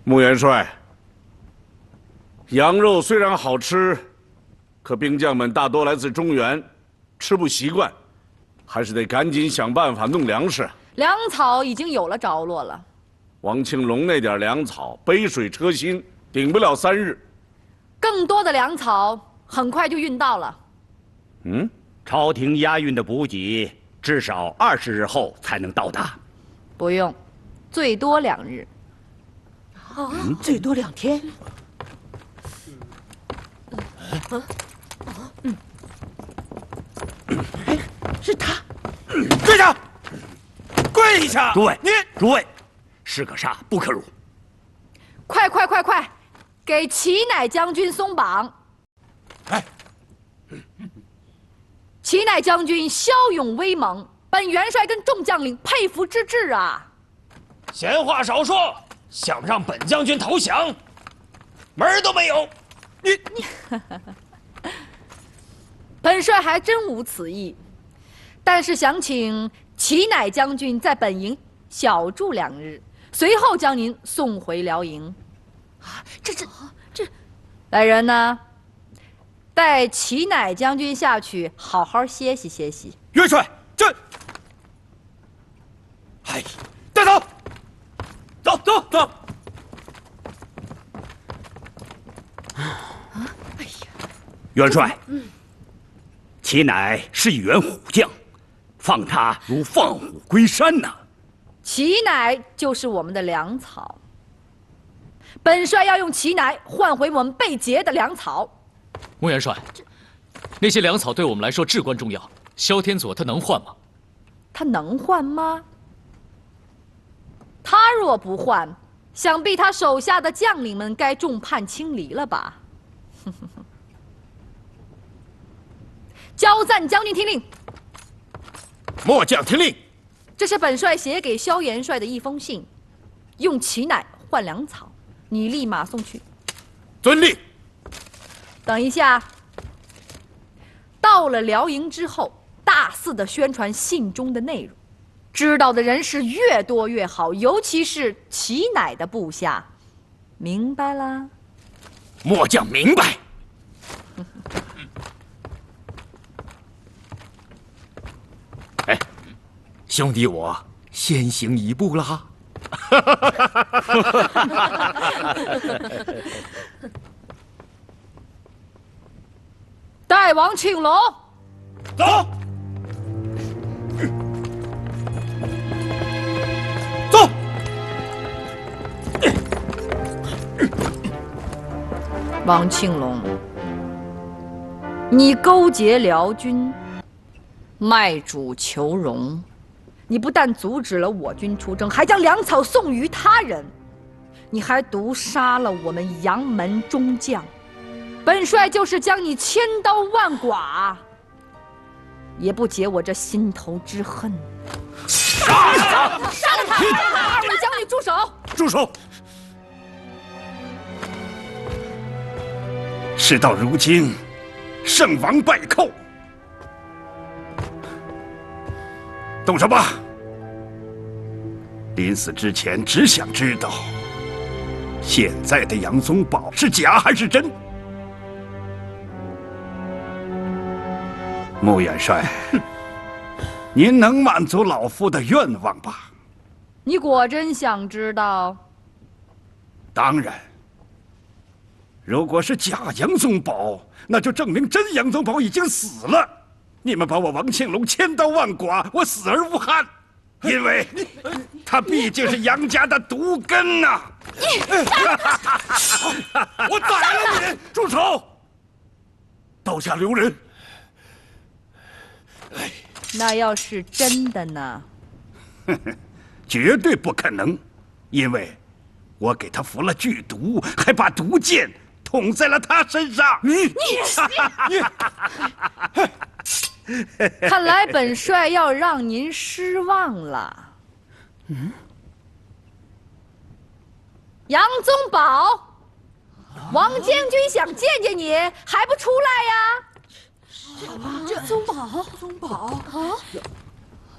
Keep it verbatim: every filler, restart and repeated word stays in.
穆元帅，羊肉虽然好吃，可兵将们大多来自中原，吃不习惯，还是得赶紧想办法弄粮食。 粮草已经有了着落了。 王庆龙那点粮草，杯水车薪，顶不了三日。 更多的粮草很快就运到了。 嗯，朝廷押运的补给至少二十日后才能到达。 不用，最多两日。 啊，最多两天。啊，嗯，哎，是他。 跪下！跪下！ 诸位， 你诸位，士可杀不可辱。 快快快快，给齐乃将军松绑！ 哎， 齐乃将军骁勇威猛，本元帅跟众将领佩服之至啊！ 闲话少说，想让本将军投降，门儿都没有！你你， 本帅还真无此意，但是想请齐乃将军在本营小住两日，随后将您送回辽营。 啊，这这这， 来人呐，带齐乃将军下去好好歇息歇息。 元帅，这，哎，带走，走走走。 啊，哎呀， 元帅，嗯，齐乃是一员虎将，放他如放虎归山呐。 齐乃就是我们的粮草，本帅要用齐乃换回我们被劫的粮草。 穆元帅，那些粮草对我们来说至关重要，萧天佐他能换吗？ 他能换吗？他若不换，想必他手下的将领们该众叛亲离了吧？交赞将军听令。 末将听令。 这是本帅写给萧元帅的一封信，用齐乃换粮草，你立马送去。 遵令。 等一下，到了辽营之后，大肆的宣传信中的内容，知道的人是越多越好，尤其是齐乃的部下，明白啦？ 末将明白。哎，兄弟我先行一步啦。 带王庆龙， 走，走。 王庆龙，你勾结辽军，卖主求荣，你不但阻止了我军出征，还将粮草送于他人，你还毒杀了我们杨门中将。本帅就是将你千刀万剐，也不解我这心头之恨。 杀杀了他！二位将军住手！ 住手！事到如今，胜王败寇，动手吧！临死之前，只想知道现在的杨宗保是假还是真。穆元帅，您能满足老夫的愿望吧？ 你果真想知道？ 当然。如果是假杨宗保，那就证明真杨宗保已经死了。你们把我王庆龙千刀万剐，我死而无憾，因为他毕竟是杨家的毒根呐！我宰了你！住手！刀下留人。 那要是真的呢？ 绝对不可能，因为我给他服了剧毒，还把毒箭捅在了他身上。你你你！看来本帅要让您失望了。嗯，杨宗保，王将军想见见你，还不出来呀？ 这宗保，宗保啊！